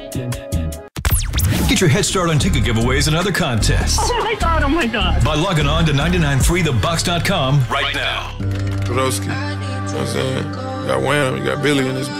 Get your head start on ticket giveaways and other contests. Oh my God. By logging on to 993thebox.com right now. Broski. You know what I'm saying? You got Wham, you got Billy in this